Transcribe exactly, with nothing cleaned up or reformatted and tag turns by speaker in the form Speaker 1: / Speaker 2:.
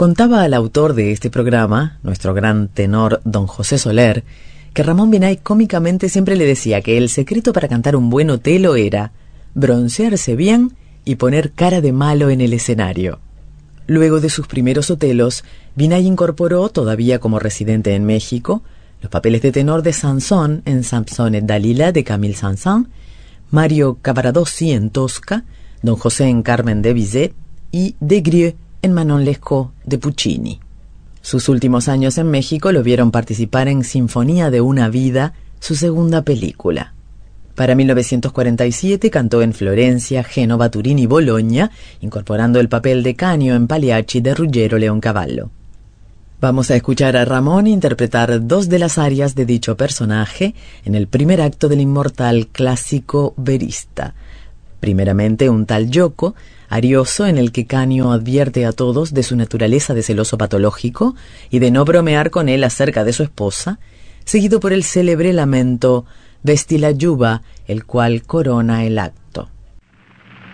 Speaker 1: Contaba al autor de este programa, nuestro gran tenor don José Soler, que Ramón Binay cómicamente siempre le decía que el secreto para cantar un buen Otelo era broncearse bien y poner cara de malo en el escenario. Luego de sus primeros Otelos, Binay incorporó, todavía como residente en México, los papeles de tenor de Sansón en Samson et Dalila de Camille Saint-Saëns, Mario Cavaradossi en Tosca, don José en Carmen de Bizet y Des Grieux en Manon Lescaut de Puccini. Sus últimos años en México lo vieron participar en Sinfonía de una vida, su segunda película. Para mil novecientos cuarenta y siete cantó en Florencia, Génova, Turín y Boloña, incorporando el papel de Canio en Pagliacci de Ruggero Leoncavallo. Vamos a escuchar a Ramón interpretar dos de las arias de dicho personaje en el primer acto del inmortal clásico verista. Primeramente un tal Yoko, arioso en el que Canio advierte a todos de su naturaleza de celoso patológico y de no bromear con él acerca de su esposa, seguido por el célebre lamento Vesti la Giuba, el cual corona el acto.